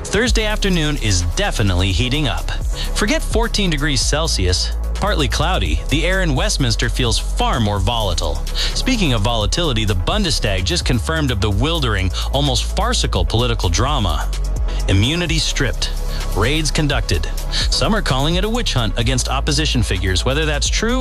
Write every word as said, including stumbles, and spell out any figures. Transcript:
Thursday afternoon is definitely heating up. Forget fourteen degrees Celsius. Partly cloudy, the air in Westminster feels far more volatile. Speaking of volatility, the Bundestag just confirmed of the wildering, almost farcical political drama. Immunity stripped. Raids conducted. Some are calling it a witch hunt against opposition figures. Whether that's true